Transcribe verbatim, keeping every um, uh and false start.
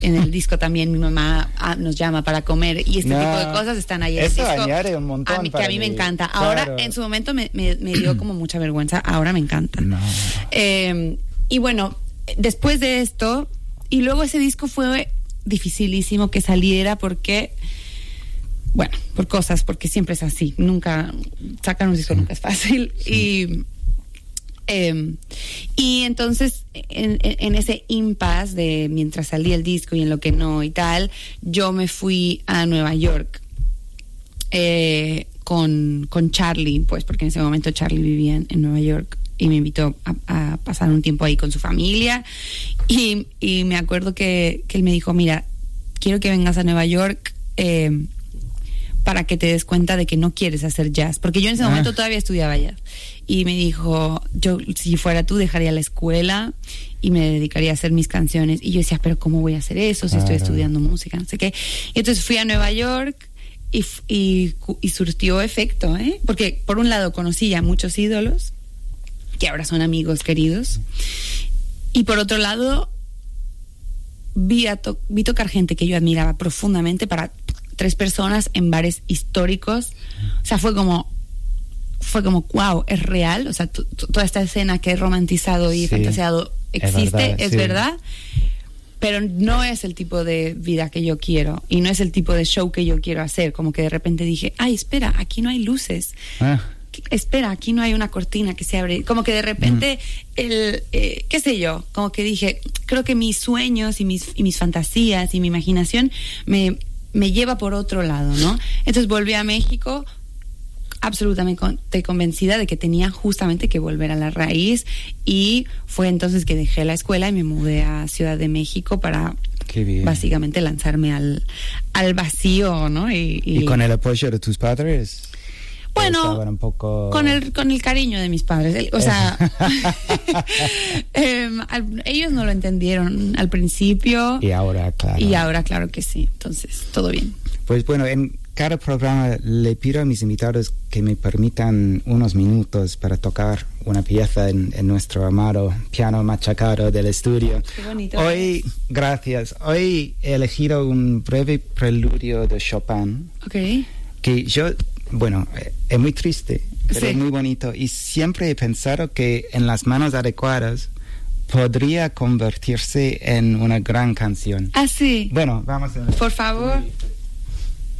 En el disco también mi mamá ah, nos llama para comer y este no, tipo de cosas están ahí en el eso disco. añade un montón a mí, para que a mí me mí. encanta. Ahora, claro. en su momento me, me, me dio como mucha vergüenza. Ahora me encanta. No. Eh, y bueno, después de esto, y luego ese disco fue dificilísimo que saliera porque, bueno, por cosas, porque siempre es así. Nunca, sacar un disco sí. nunca es fácil. Sí. Y... Eh, y entonces en, en ese impasse de mientras salía el disco y en lo que no y tal, yo me fui a Nueva York eh, con, con Charlie, pues porque en ese momento Charlie vivía en, en Nueva York y me invitó a, a pasar un tiempo ahí con su familia y, y me acuerdo que, que él me dijo, mira, quiero que vengas a Nueva York eh, para que te des cuenta de que no quieres hacer jazz, porque yo en ese ah. momento todavía estudiaba jazz. Y me dijo, yo si fuera tú dejaría la escuela y me dedicaría a hacer mis canciones. Y yo decía, pero ¿cómo voy a hacer eso si claro. estoy estudiando música? No sé qué. Y entonces fui a Nueva York y, y, y surtió efecto, ¿eh? Porque por un lado conocí ya muchos ídolos, que ahora son amigos queridos. Y por otro lado, vi, a to- vi tocar gente que yo admiraba profundamente para tres personas en bares históricos. O sea, fue como... fue como, wow, es real, o sea, t- t- toda esta escena que he romantizado y sí, fantaseado existe, es verdad, es sí. verdad, pero no es el tipo de vida que yo quiero y no es el tipo de show que yo quiero hacer. Como que de repente dije, ay, espera, aquí no hay luces, ah. espera, aquí no hay una cortina que se abre, como que de repente mm. el, eh, qué sé yo, como que dije, creo que mis sueños y mis, y mis fantasías y mi imaginación me, me lleva por otro lado, ¿no? Entonces volví a México absolutamente convencida de que tenía justamente que volver a la raíz y fue entonces que dejé la escuela y me mudé a Ciudad de México para básicamente lanzarme al, al vacío, ¿no? Y, y, ¿Y con el apoyo de tus padres? Bueno, un poco... con el con el cariño de mis padres, el, o sea, eh, al, ellos no lo entendieron al principio y ahora claro y ahora claro que sí, entonces todo bien. Pues bueno, en cada programa le pido a mis invitados que me permitan unos minutos para tocar una pieza en, en nuestro amado piano machacado del estudio. Qué bonito. Hoy, gracias, hoy he elegido un breve preludio de Chopin. Okay. Que yo, bueno, es muy triste, pero sí. es muy bonito y siempre he pensado que en las manos adecuadas podría convertirse en una gran canción. Ah, sí. Bueno, vamos a ver. Por favor.